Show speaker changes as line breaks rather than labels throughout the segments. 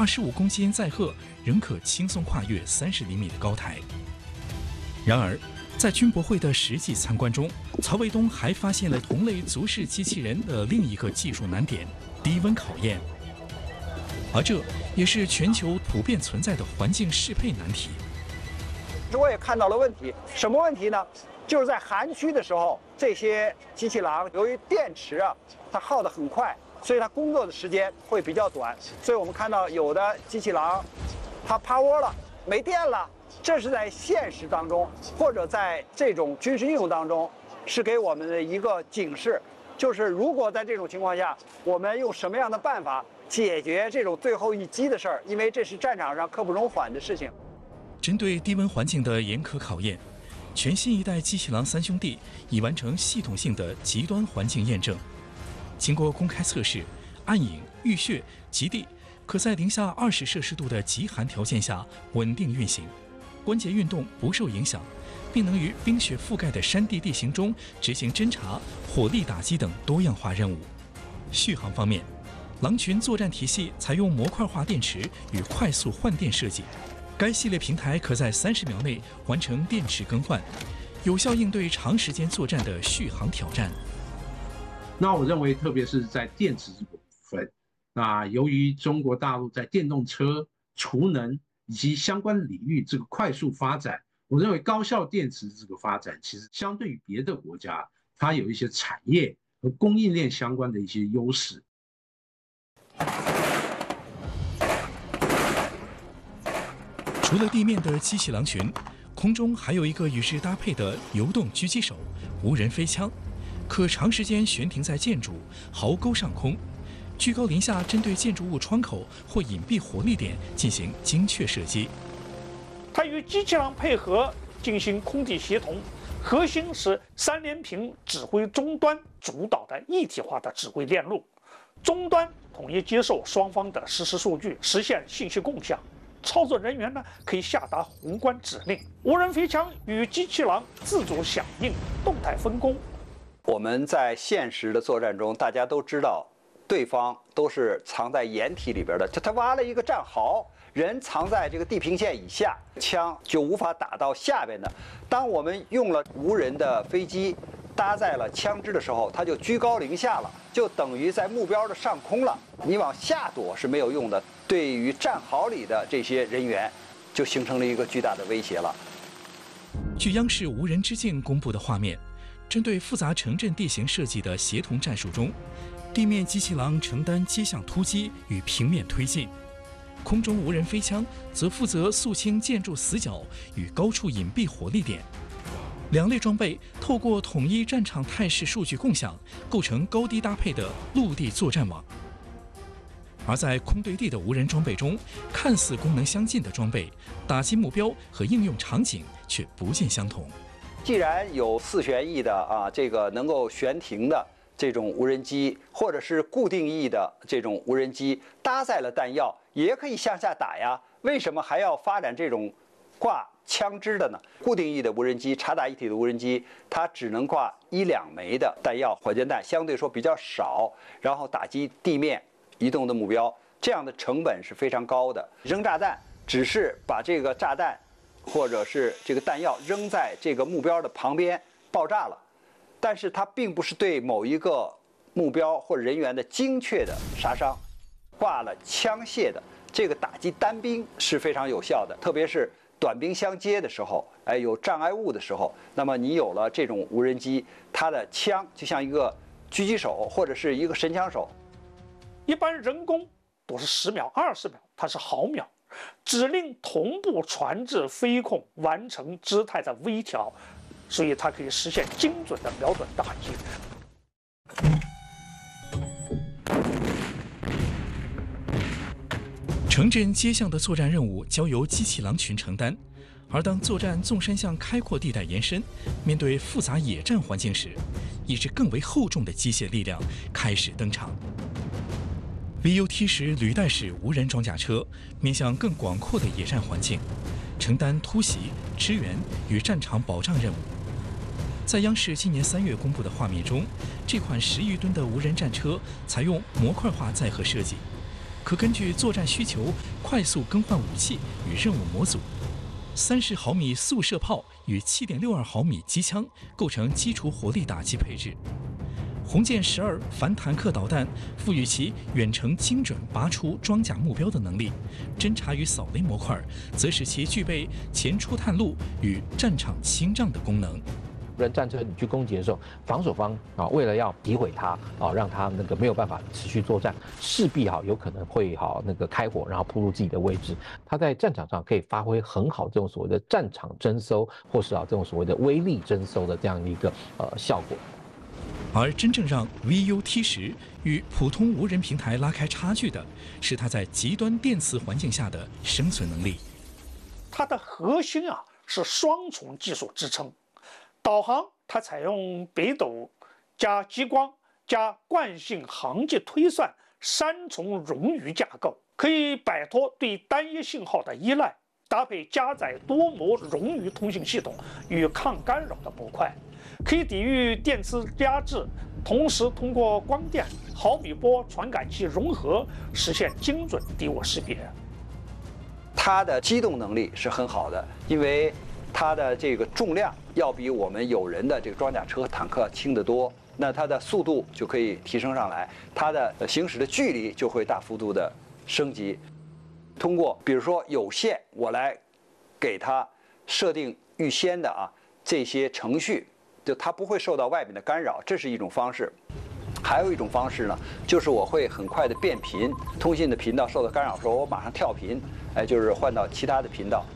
25公斤载荷仍可轻松跨越30厘米的高台。然而，在军博会的实际参观中，曹卫东还发现了同类足式机器人的另一个技术难点——低温考验。而这也是全球普遍存在的环境适配难题。
我也看到了问题，什么问题呢？就是在寒区的时候，这些机器狼由于电池它耗得很快，所以它工作的时间会比较短。所以我们看到有的机器狼，它趴窝了，没电了。这是在现实当中，或者在这种军事应用当中，是给我们的一个警示，就是如果在这种情况下，我们用什么样的办法解决这种最后一击的事儿？因为这是战场上刻不容缓的事情。
针对低温环境的严苛考验，全新一代机器狼3兄弟已完成系统性的极端环境验证。经过公开测试，暗影、浴血、极地可在零下20摄氏度的极寒条件下稳定运行，关节运动不受影响，并能于冰雪覆盖的山地地形中执行侦察、火力打击等多样化任务。续航方面，狼群作战体系采用模块化电池与快速换电设计。该系列平台可在30秒内完成电池更换，有效应对长时间作战的续航挑战。
那我认为，特别是在电池这个部分，那由于中国大陆在电动车、储能以及相关领域这个快速发展，我认为高效电池这个发展，其实相对于别的国家，它有一些产业和供应链相关的一些优势。
除了地面的机器狼群，空中还有一个与之搭配的流动狙击手——无人飞枪，可长时间悬停在建筑、壕沟上空，居高临下针对建筑物窗口或隐蔽火力点进行精确射击。
它与机器狼配合进行空地协同，核心是3连屏指挥终端主导的一体化的指挥链路，终端统一接受双方的实时数据，实现信息共享。操作人员呢可以下达宏观指令，无人飞枪与机器狼自主响应，动态分工。
我们在现实的作战中，大家都知道，对方都是藏在掩体里边的，他挖了一个战壕，人藏在这个地平线以下，枪就无法打到下边的。当我们用了无人的飞机搭载了枪支的时候，它就居高临下了，就等于在目标的上空了。你往下躲是没有用的，对于战壕里的这些人员，就形成了一个巨大的威胁了。
据央视无人之境公布的画面，针对复杂城镇地形设计的协同战术中，地面机器狼承担街巷突击与平面推进，空中无人飞枪则负责肃清建筑死角与高处隐蔽火力点。两类装备透过统一战场态势数据共享，构成高低搭配的陆地作战网。而在空对地的无人装备中，看似功能相近的装备，打击目标和应用场景却不尽相同。
既然有4旋翼的这个能够悬停的这种无人机，或者是固定翼的这种无人机，搭载了弹药，也可以向下打呀。为什么还要发展这种挂枪支的呢？固定翼的无人机、察打一体的无人机，它只能挂1-2枚的弹药，火箭弹相对说比较少，然后打击地面移动的目标，这样的成本是非常高的。扔炸弹只是把这个炸弹或者是这个弹药扔在这个目标的旁边爆炸了，但是它并不是对某一个目标或者人员的精确的杀伤。挂了枪械的这个打击单兵是非常有效的，特别是短兵相接的时候，有障碍物的时候，那么你有了这种无人机，它的枪就像一个狙击手或者是一个神枪手。
一般人工都是10秒、20秒，它是毫秒，指令同步传至飞控，完成姿态的微调，所以它可以实现精准的瞄准打击。
城镇街巷的作战任务交由机器狼群承担，而当作战纵深向开阔地带延伸，面对复杂野战环境时，一支更为厚重的机械力量开始登场。VUT-10履带式无人装甲车面向更广阔的野战环境，承担突袭、支援与战场保障任务。在央视今年3月公布的画面中，这款10余吨的无人战车采用模块化载荷设计， 可根据作战需求快速更换武器与任务模组。30毫米速射炮与7.62毫米机枪构成基础火力打击配置。红箭12反坦克导弹赋予其远程精准拔除装甲目标的能力，侦察与扫雷模块则使其具备前出探路与战场清障的功能。
无人战车你去攻击的时候，防守方为了要诋毁它让它没有办法持续作战，势必有可能会开火，然后扑入自己的位置。它在战场上可以发挥很好这种所谓的战场征收，或是这种所谓的威力征收的这样的一个效果。
而真正让 VU-T10与普通无人平台拉开差距的，是它在极端电磁环境下的生存能力。
它的核心是双重技术支撑。导航它采用北斗加激光加惯性航迹推算3重冗余架构，可以摆脱对单一信号的依赖，搭配加载多模冗余通信系统与抗干扰的模块，可以抵御电磁压制，同时通过光电、毫米波传感器融合，实现精准敌我识别。
它的机动能力是很好的，因为它的这个重量要比我们有人的这个装甲车、坦克轻得多，那它的速度就可以提升上来，它的行驶的距离就会大幅度的升级。通过比如说有线，我来给它设定预先的这些程序，就它不会受到外面的干扰，这是一种方式。还有一种方式呢，就是我会很快的变频，通信的频道受到干扰的时候，我马上跳频，就是换到其他的频道。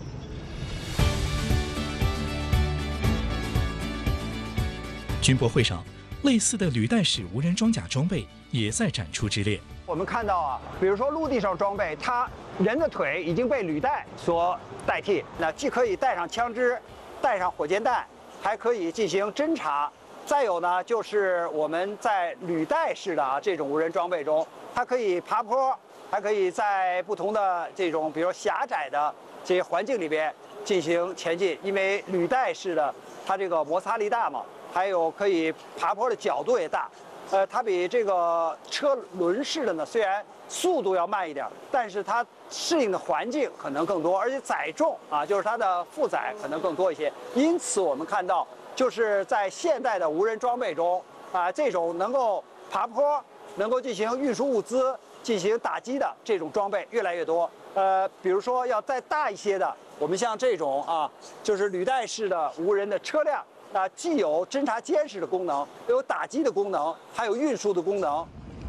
军博会上，类似的履带式无人装甲装备也在展出之列。
我们看到比如说陆地上装备，它人的腿已经被履带所代替，那既可以带上枪支，带上火箭弹，还可以进行侦察。再有呢，就是我们在履带式的这种无人装备中，它可以爬坡，还可以在不同的这种比如狭窄的这些环境里边进行前进，因为履带式的它这个摩擦力大嘛。还有可以爬坡的角度也大，它比这个车轮式的呢，虽然速度要慢一点，但是它适应的环境可能更多，而且载重就是它的负载可能更多一些。因此，我们看到就是在现代的无人装备中这种能够爬坡、能够进行运输物资、进行打击的这种装备越来越多。比如说要再大一些的，我们像这种就是履带式的无人的车辆。既有侦察监视的功能，又有打击的功能，还有运输的功能。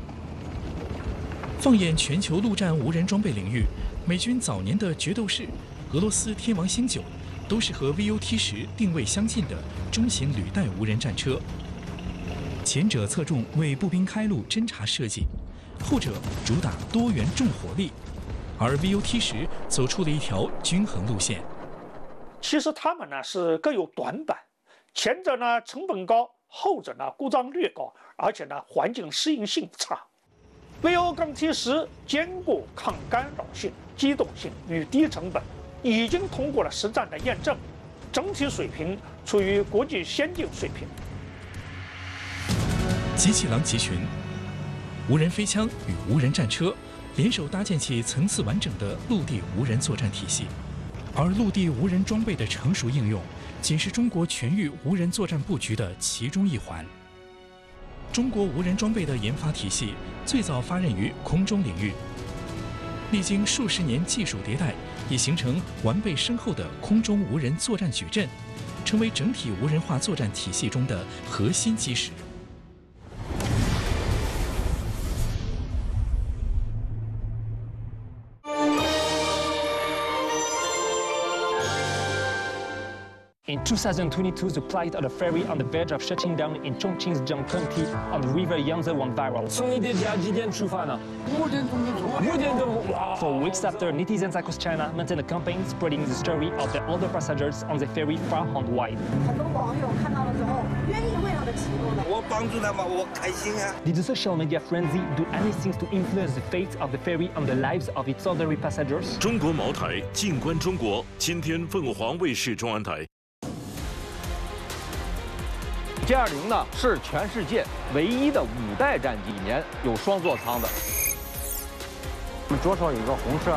放眼全球陆战无人装备领域，美军早年的决斗士、俄罗斯天王星9都是和 VU-T10定位相近的中型履带无人战车。前者侧重为步兵开路侦察设计，后者主打多元重火力，而 VU-T10走出了一条均衡路线。
其实它们呢是各有短板。前者呢成本高，后者呢故障率高，而且呢环境适应性差。VU-T10兼顾抗干扰性、机动性与低成本，已经通过了实战的验证，整体水平处于国际先进水平。
机器狼集群，无人飞枪与无人战车联手搭建起层次完整的陆地无人作战体系，而陆地无人装备的成熟应用，仅是中国全域无人作战布局的其中一环。中国无人装备的研发体系最早发轫于空中领域，历经数十年技术迭代，已形成完备深厚的空中无人作战矩阵，成为整体无人化作战体系中的核心基石。
In 2022, the plight of the ferry on the verge of shutting down in Chongqing County on the river Yangtze went viral.
从你的家几点出发呢？5点钟就出发。5点钟，哇
For weeks after, netizens across China maintained a campaign spreading the story of the older passengers on the ferry far and wide.
很多网友看到了之后，愿意为他们提供的。
我帮助他们，我开心啊。
Did the social media frenzy do anything to influence the fate of the ferry and the lives of its ordinary passengers?
中国茅台，静观中国，今天凤凰卫视中央台。
J-20呢是全世界唯一的5代战机，里面有双座舱的。 我们左手有一个红色